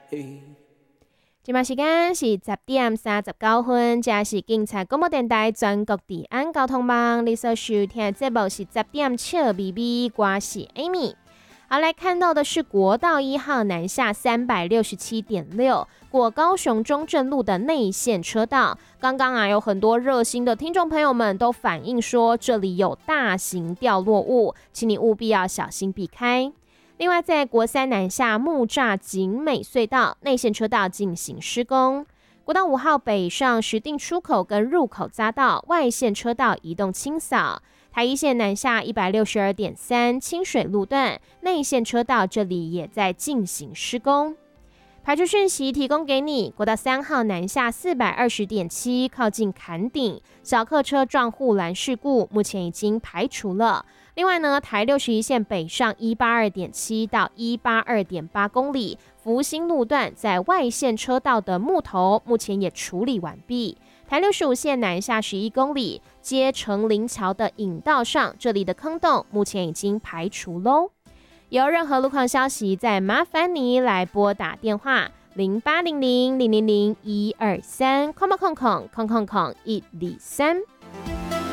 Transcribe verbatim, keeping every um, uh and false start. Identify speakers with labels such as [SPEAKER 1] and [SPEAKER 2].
[SPEAKER 1] 现在时间是十点三十九分，这是警察广播电台全国治安交通网。你所收听的节目是十点笑咪咪，我是 Amy。好，来看到的是国道一号南下三百六十七点六过高雄中正路的内线车道。刚刚啊，有很多热心的听众朋友们都反映说，这里有大型掉落物，请你务必要小心避开。另外，在国三南下木栅景美隧道内线车道进行施工，国道五号北上石碇出口跟入口匝道外线车道移动清扫，台一线南下一百六十二点三清水路段内线车道这里也在进行施工。排除讯息提供给你，国道三号南下四百二十点七靠近坎顶小客车撞护栏事故，目前已经排除了。另外呢，台六十一线北上一八二点七到一八二点八公里，福兴路段在外线车道的木头目前也处理完毕。台六十五线南下十一公里，接成林桥的引道上，这里的坑洞目前已经排除喽。有任何路况消息，再麻烦你来拨打电话零八零零零零零一二三空空空空空空一二三。